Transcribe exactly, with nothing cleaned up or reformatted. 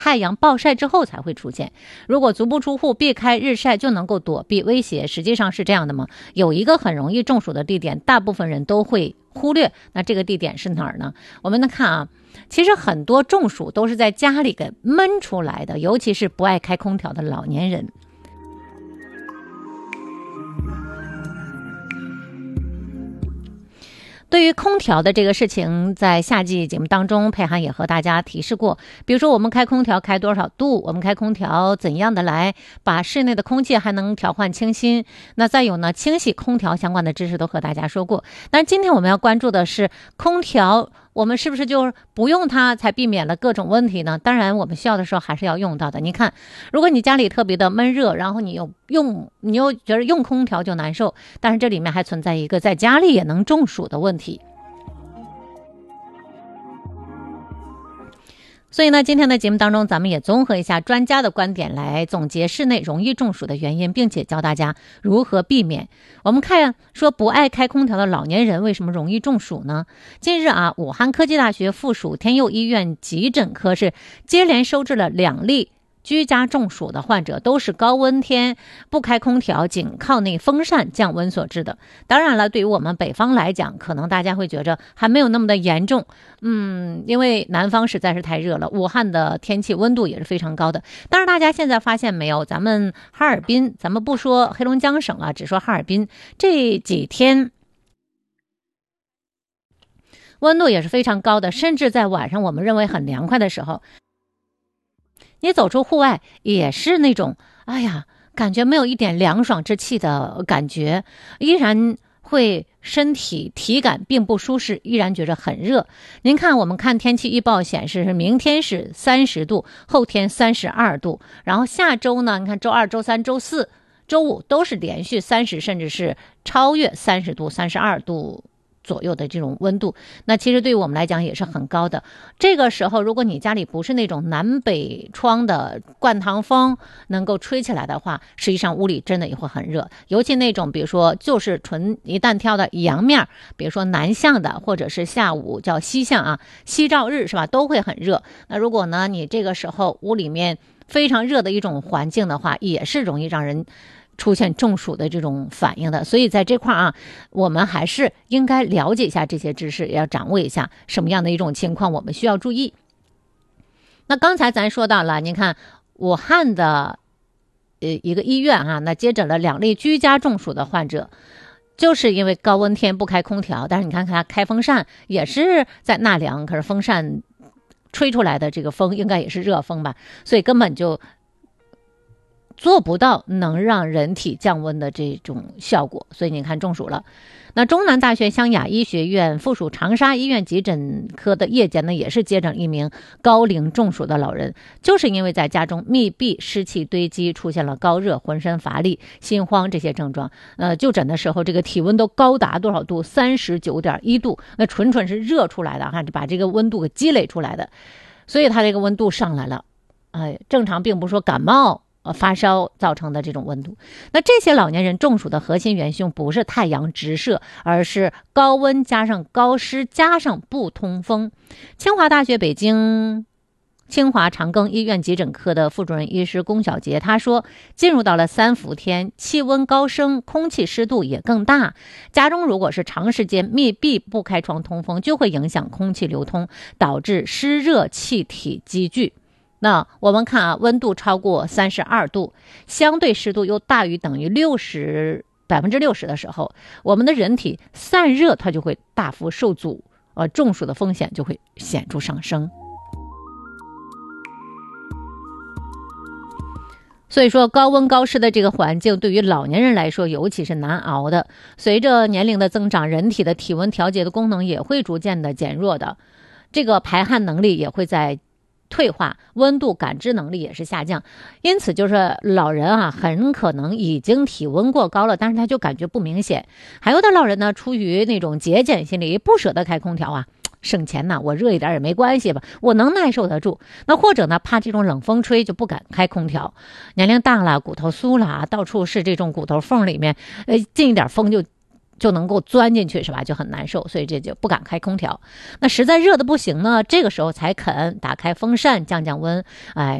太阳暴晒之后才会出现。如果足不出户避开日晒就能够躲避威胁，实际上是这样的吗？有一个很容易中暑的地点，大部分人都会忽略，那这个地点是哪儿呢？我们来看啊，其实很多中暑都是在家里给闷出来的，尤其是不爱开空调的老年人。对于空调的这个事情，在夏季节目当中，佩涵也和大家提示过，比如说我们开空调开多少度，我们开空调怎样的来把室内的空气还能调换清新，那再有呢，清洗空调相关的知识都和大家说过。但是今天我们要关注的是空调，我们是不是就不用它才避免了各种问题呢？当然我们需要的时候还是要用到的。你看，如果你家里特别的闷热，然后你又用你又觉得用空调就难受，但是这里面还存在一个在家里也能中暑的问题。所以呢，今天的节目当中，咱们也综合一下专家的观点来总结室内容易中暑的原因，并且教大家如何避免。我们看说不爱开空调的老年人为什么容易中暑呢？近日啊，武汉科技大学附属天佑医院急诊科是接连收治了两例居家中暑的患者，都是高温天不开空调，仅靠那风扇降温所致的。当然了，对于我们北方来讲，可能大家会觉着还没有那么的严重，嗯，因为南方实在是太热了，武汉的天气温度也是非常高的。但是大家现在发现没有，咱们哈尔滨，咱们不说黑龙江省啊，只说哈尔滨，这几天温度也是非常高的，甚至在晚上我们认为很凉快的时候，你走出户外也是那种哎呀，感觉没有一点凉爽之气的感觉，依然会身体体感并不舒适，依然觉着很热。您看，我们看天气预报显示是明天是三十度，后天三十二度，然后下周呢，你看周二、周三、周四、周五都是连续三十，甚至是超越三十度、三十二度左右的这种温度，那其实对于我们来讲也是很高的。这个时候如果你家里不是那种南北窗的灌堂风能够吹起来的话，实际上屋里真的也会很热，尤其那种比如说就是纯一旦挑的阳面，比如说南向的，或者是下午叫西向啊，西照日是吧，都会很热。那如果呢你这个时候屋里面非常热的一种环境的话，也是容易让人出现中暑的这种反应的。所以在这块啊，我们还是应该了解一下这些知识，也要掌握一下什么样的一种情况我们需要注意。那刚才咱说到了，您看武汉的呃一个医院啊，那接诊了两例居家中暑的患者，就是因为高温天不开空调，但是你看看他开风扇也是在纳凉，可是风扇吹出来的这个风应该也是热风吧，所以根本就做不到能让人体降温的这种效果，所以你看中暑了。那中南大学湘雅医学院附属长沙医院急诊科的夜间呢，也是接诊一名高龄中暑的老人，就是因为在家中密闭，湿气堆积，出现了高热、浑身乏力、心慌这些症状。呃，就诊的时候，这个体温都高达多少度？三十九点一度，那纯纯是热出来的哈，就把这个温度给积累出来的，所以他这个温度上来了。哎，正常并不是说感冒呃，发烧造成的这种温度。那这些老年人中暑的核心元凶不是太阳直射，而是高温加上高湿加上不通风。清华大学北京清华长庚医院急诊科的副主任医师龚小杰他说，进入到了三伏天，气温高升，空气湿度也更大，家中如果是长时间密闭不开窗通风，就会影响空气流通，导致湿热气体积聚。那我们看啊，温度超过三十二度，相对湿度又大于等于六十百分之六十的时候，我们的人体散热它就会大幅受阻，呃，中暑的风险就会显著上升。所以说高温高湿的这个环境对于老年人来说尤其是难熬的，随着年龄的增长，人体的体温调节的功能也会逐渐的减弱的，这个排汗能力也会在退化，温度感知能力也是下降，因此就是老人啊，很可能已经体温过高了，但是他就感觉不明显。还有的老人呢，出于那种节俭心理，不舍得开空调啊，省钱呐，我热一点也没关系吧，我能耐受得住。那或者呢，怕这种冷风吹就不敢开空调，年龄大了，骨头酥了，到处是这种骨头缝里面，呃，进一点风就就能够钻进去是吧？就很难受，所以这就不敢开空调。那实在热的不行呢，这个时候才肯打开风扇降降温，哎，